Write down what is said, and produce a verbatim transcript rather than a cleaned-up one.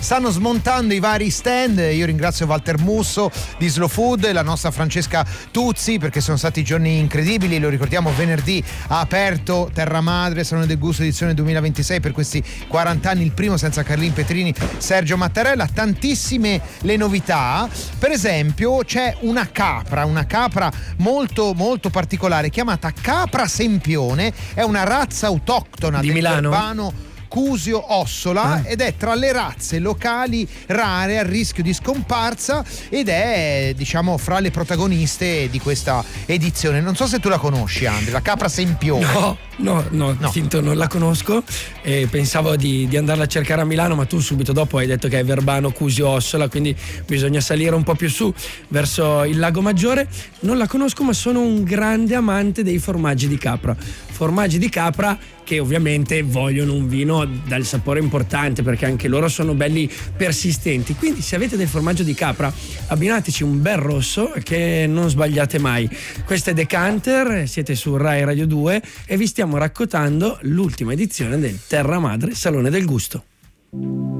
stanno smontando i vari stand. Io ringrazio Walter Musso di Slow Food e la nostra Francesca Tuzzi, perché sono stati giorni incredibili. Lo ricordiamo, venerdì ha aperto Terra Madre, Salone del Gusto edizione duemilaventisei, per questi quaranta anni, il primo senza Carlin Petrini, Sergio Mattarella. Tantissime le novità, per esempio c'è una capra, una capra molto molto particolare chiamata capra sempione, è una razza autoctona di del Milano, Verbano Cusio Ossola, ah. ed è tra le razze locali rare a rischio di scomparsa ed è, diciamo, fra le protagoniste di questa edizione. Non so se tu la conosci, Andrea, la capra sempione. No, no, no, no. Finto non la conosco, e pensavo di, di andarla a cercare a Milano, ma tu subito dopo hai detto che è Verbano Cusio Ossola, quindi bisogna salire un po' più su verso il Lago Maggiore. Non la conosco, ma sono un grande amante dei formaggi di capra. Formaggi di capra che ovviamente vogliono un vino dal sapore importante, perché anche loro sono belli persistenti. Quindi se avete del formaggio di capra, abbinateci un bel rosso che non sbagliate mai. Questo è Decanter, siete su Rai Radio due e vi stiamo raccontando l'ultima edizione del Terra Madre Salone del Gusto.